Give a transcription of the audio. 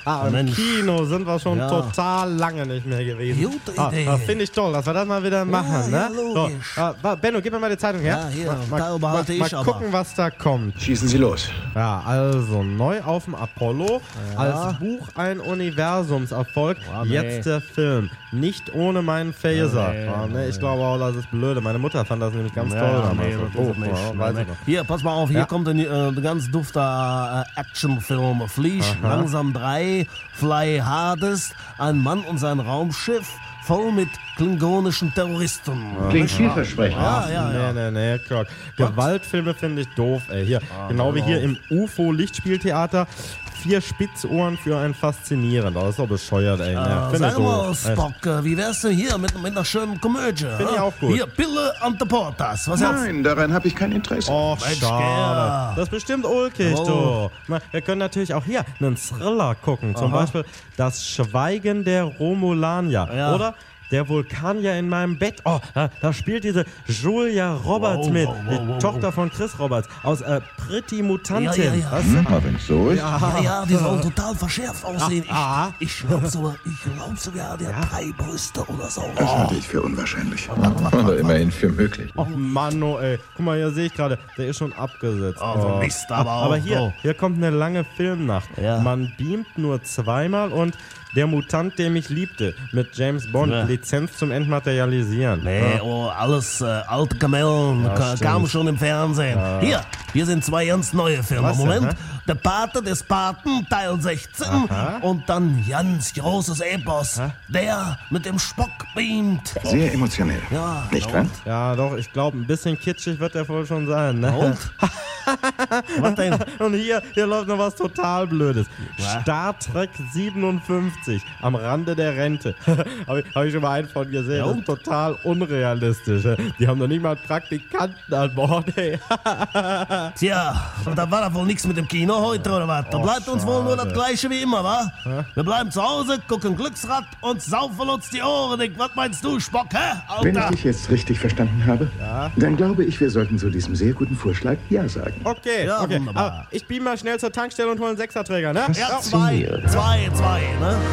Im Mensch. Kino sind wir schon total lange nicht mehr gewesen. Gute Idee. Das finde ich toll, dass wir das mal wieder machen. ja, Ne? logisch. So, Benno, gib mir mal die Zeitung her. Ja, hier, da behalte ich mal aber. gucken, was da kommt. Schießen Sie los. Ja, also neu auf dem Apollo, als Buch ein Universumserfolg, jetzt der Film, nicht ohne meinen Phaser. Ich glaube auch, das ist blöde. Meine Mutter fand das nämlich ganz toll damals. Weiß ich noch. Hier, pass mal auf, hier kommt ein ganz dufter Actionfilm. Flieg langsam 3, Fly Hardest, ein Mann und sein Raumschiff, voll mit klingonischen Terroristen. Klingt vielversprechend. Nee, Kirk. Gewaltfilme finde ich doof, ey. Hier, genau wie hier im UFO-Lichtspieltheater. 4 Spitzohren für ein Faszinierend. Das ist doch bescheuert, ey. Sag mal, Spock, wie wär's denn hier mit einer schönen Komödie? Finde ich auch gut. Hier, Pille ante Portas. Was Nein, daran habe ich kein Interesse. Oh, Mensch, schade. Gerd. Das ist bestimmt ulkig, du. Na, wir können natürlich auch hier einen Thriller gucken. Zum Beispiel Das Schweigen der Romulanier. Ja. Oder Der Vulkanier in meinem Bett. Oh, da spielt diese Julia Roberts mit. Die Tochter von Chris Roberts aus Pretty Mutantin. Ja. Weißt du? Aber wenn es so ist. Ja, die sollen total verschärft aussehen. Ich glaub sogar, der hat 3 Brüste oder so. Das halte ich für unwahrscheinlich. Oder immerhin für möglich. Oh Mann, oh ey. Guck mal, hier sehe ich gerade, der ist schon abgesetzt. Oh, Mist, aber auch. Aber hier kommt eine lange Filmnacht. Ja. Man beamt nur zweimal und Der Mutant, der mich liebte, mit James Bond, Lizenz zum Entmaterialisieren. Nee, alles alte Kamellen, kam schon im Fernsehen. Hier sind 2 ganz neue Filme. Was Moment, denn, Der Pate des Paten, Teil 16 und dann ganz großes Epos, der mit dem Spock beamt. Sehr emotionell. Ja, Nicht wahr? Ja, doch, ich glaube, ein bisschen kitschig wird der wohl schon sein, ne? Und? Was denn? Und hier läuft noch was total Blödes. Star Trek 57, am Rande der Rente. Hab ich schon mal einen von gesehen. Das ist total unrealistisch. Die haben noch nicht mal Praktikanten an Bord, ey. Tja, da war da wohl nichts mit dem Kino heute, oder was? Da bleibt uns wohl nur das Gleiche wie immer, wa? Wir bleiben zu Hause, gucken Glücksrad und saufen uns die Ohren. Was meinst du, Spock, hä? Alter. Wenn ich dich jetzt richtig verstanden habe, dann glaube ich, wir sollten zu diesem sehr guten Vorschlag Ja sagen. Okay. Wunderbar. Aber ich beam mal schnell zur Tankstelle und hol einen Sechserträger, ne? Ja, 2, ne?